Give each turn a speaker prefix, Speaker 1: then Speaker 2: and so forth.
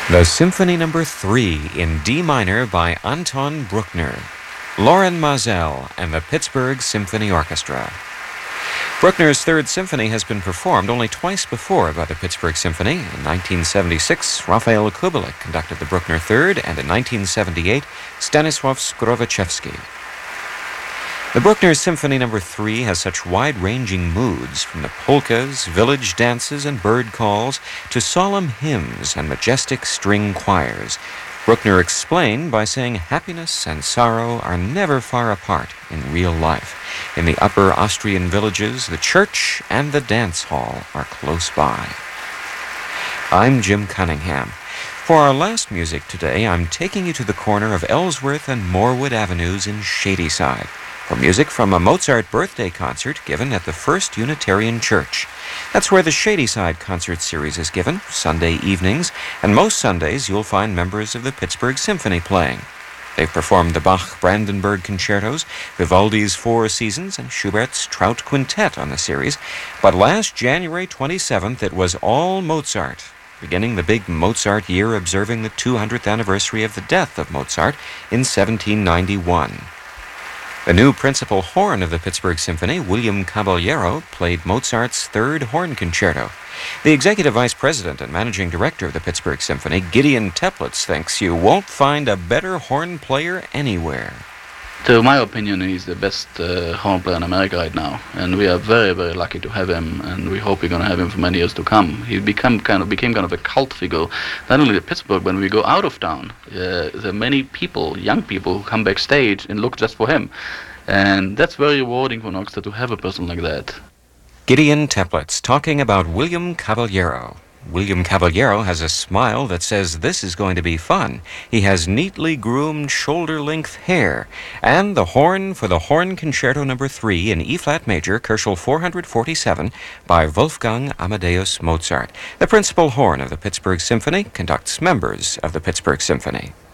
Speaker 1: The Symphony No. 3 in D minor by Anton Bruckner, Loren Maazel and the Pittsburgh Symphony Orchestra. Bruckner's Third Symphony has been performed only twice before by the Pittsburgh Symphony. In 1976, Rafael Kubelik conducted the Bruckner Third, and in 1978, Stanisław Skrowaczewski. The Bruckner Symphony No. 3 has such wide-ranging moods, from the polkas, village dances, and bird calls, to solemn hymns and majestic string choirs. Bruckner explained by saying happiness and sorrow are never far apart in real life. In the upper Austrian villages, the church and the dance hall are close by. I'm Jim Cunningham. For our last music today, I'm taking you to the corner of Ellsworth and Morewood Avenues in Shadyside for music from a Mozart birthday concert given at the First Unitarian Church. That's where the Shadyside concert series is given, Sunday evenings, and most Sundays you'll find members of the Pittsburgh Symphony playing. They've performed the Bach-Brandenburg concertos, Vivaldi's Four Seasons, and Schubert's Trout Quintet on the series. But last January 27th, it was all Mozart, beginning the big Mozart year observing the 200th anniversary of the death of Mozart in 1791. The new principal horn of the Pittsburgh Symphony, William Caballero, played Mozart's Third Horn Concerto. The executive vice president and managing director of the Pittsburgh Symphony, Gideon Teplitz, thinks you won't find a better horn player anywhere.
Speaker 2: To my opinion, he's the best horn player in America right now, and we are very, very lucky to have him, and we hope we're going to have him for many years to come. He became kind of a cult figure, not only in Pittsburgh. When we go out of town, there are many people, young people, who come backstage and look just for him, and that's very rewarding for an orchestra to have a person like that.
Speaker 1: Gideon Teplitz talking about William Caballero. William Caballero has a smile that says this is going to be fun. He has neatly groomed shoulder-length hair, and the horn for the Horn Concerto No. 3 in E-flat major, Köchel 447, by Wolfgang Amadeus Mozart. The principal horn of the Pittsburgh Symphony conducts members of the Pittsburgh Symphony.